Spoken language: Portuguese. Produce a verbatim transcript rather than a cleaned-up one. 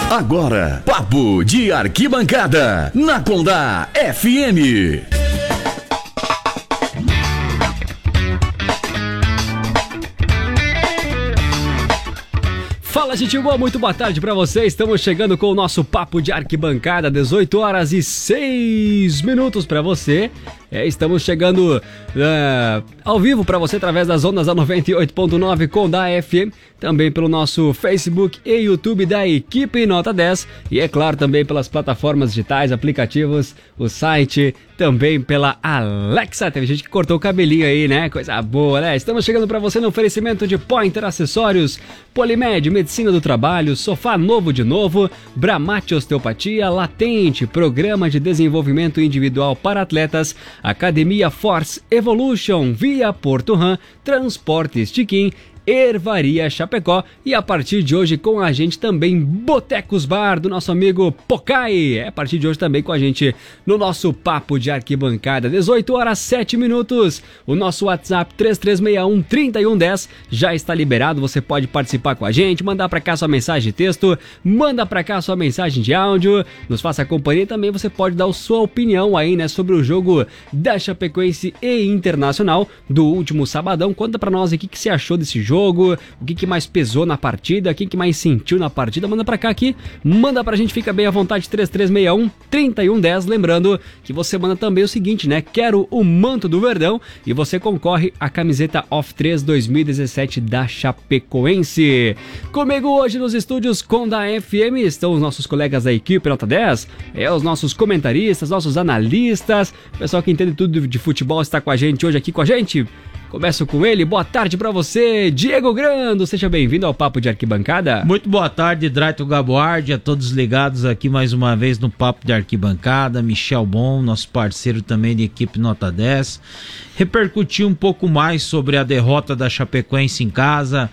Agora, Papo de Arquibancada, na Condá F M. Fala, gente boa, muito boa tarde pra você. Estamos chegando com o nosso Papo de Arquibancada, dezoito horas e seis minutos pra você. É, estamos chegando uh, ao vivo para você através das ondas da noventa e oito ponto nove Condá F M, também pelo nosso Facebook e YouTube da equipe Nota dez e, é claro, também pelas plataformas digitais, aplicativos, o site, também pela Alexa. Teve gente que cortou o cabelinho aí, né? Coisa boa, né? Estamos chegando para você no oferecimento de Pointer Acessórios, Polimed, Medicina do Trabalho, Sofá Novo de Novo, Bramate Osteopatia, Latente, Programa de Desenvolvimento Individual para Atletas, Academia Force Evolution, Via Porto Ram, Transportes Tiquim, Ervaria Chapecó e, a partir de hoje, com a gente também Botecos Bar, do nosso amigo Pocai. É, a partir de hoje também com a gente no nosso Papo de Arquibancada, dezoito horas sete minutos. O nosso WhatsApp três três seis um, três um um zero já está liberado, você pode participar com a gente, mandar para cá sua mensagem de texto, manda para cá sua mensagem de áudio, nos faça companhia e também você pode dar a sua opinião aí, né, sobre o jogo da Chapecoense e Internacional do último sabadão. Conta para nós aqui o que você achou desse jogo. Jogo, o que, que mais pesou na partida, o que, que mais sentiu na partida, manda pra cá aqui, manda pra gente, fica bem à vontade, três três seis um, três um um zero, lembrando que você manda também o seguinte, né, quero o manto do Verdão e você concorre à camiseta Off três dois mil e dezessete da Chapecoense. Comigo hoje nos estúdios Condá F M estão os nossos colegas da equipe Nota dez, é, os nossos comentaristas, nossos analistas, o pessoal que entende tudo de futebol está com a gente hoje aqui com a gente. Começo com ele, boa tarde pra você, Diego Grando, seja bem-vindo ao Papo de Arquibancada. Muito boa tarde, Draito Gaboardi, a todos ligados aqui mais uma vez no Papo de Arquibancada, Michel Bon, nosso parceiro também de equipe Nota dez. Repercutir um pouco mais sobre a derrota da Chapecoense em casa,